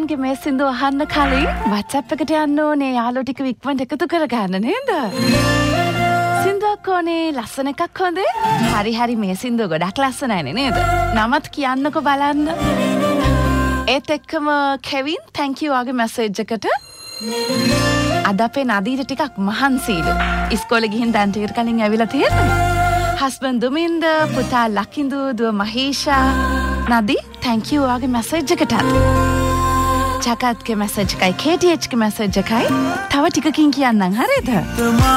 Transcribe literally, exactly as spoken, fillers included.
නදීයන්ගේ මේ සින්දුව අහන්න කලින් WhatsApp එකට යන්න ඕනේ යාළුවෝ ටික ඉක්මනට එකතු කරගන්න නේද? සින්දුවක් ඕනේ ලස්සන එකක් හොඳේ. හරි හරි මේ සින්දුව ගොඩක් ලස්සනයිනේ නේද? නමත් කියන්නකෝ බලන්න. ඒත් එක්කම කෙවින් thank you වගේ මැසේජ් එකට අද අපේ නදීට ටිකක් මහන්සියිලු. ඉස්කෝලේ ගිහින් දැන් ටිකට කලින් ඇවිල්ලා තියෙනවා. හස්බන්ඩ් දුමින්ද, පුතා ලකින්දු, දුව මහීෂා. නදී thank you වගේ මැසේජ් එකටත්. ජගත්ගේ මැසේජ් එකයි, කේ ටී එච් ගේ මැසේජ් එකයි තව ටිකකින් කියන්නම් හරිද?